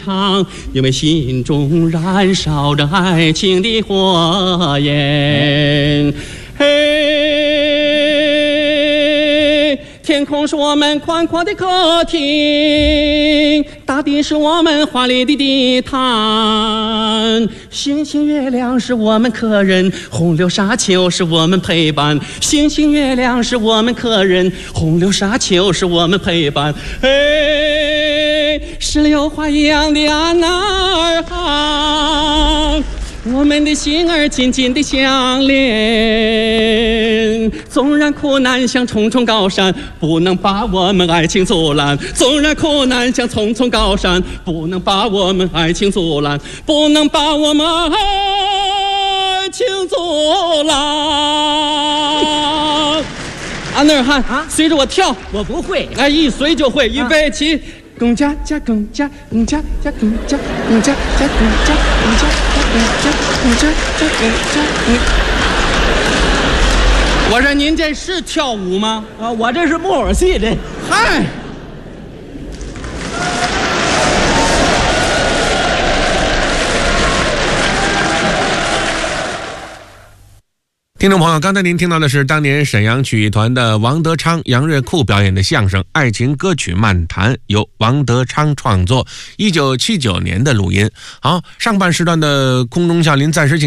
因为心中燃烧着爱情的火焰。嘿，天空是我们宽阔的客厅，大地是我们华丽的地毯，星星月亮是我们客人，洪流沙丘是我们陪伴。星星月亮是我们客人，洪流沙丘是我们陪伴。嘿，石榴花一样的安娜尔航，我们的心儿紧紧地相连。纵然苦难像重重高山，不能把我们爱情阻拦。纵然苦难像重重高山，不能把我们爱情阻拦，不能把我们爱情阻拦。安娜尔汗啊，随着我跳。 我不会。 哎，一随就会。预备起。更加加更加更加加更加更加加更加更加更加更加加更加。我说您这是跳舞吗？ 啊，我这是木偶戏的。 嗨。 听众朋友，刚才您听到的是当年沈阳曲艺团的王德昌、杨瑞库表演的相声《爱情歌曲漫谈》，由王德昌创作，1979年的录音。好，上半时段的空中笑林暂时请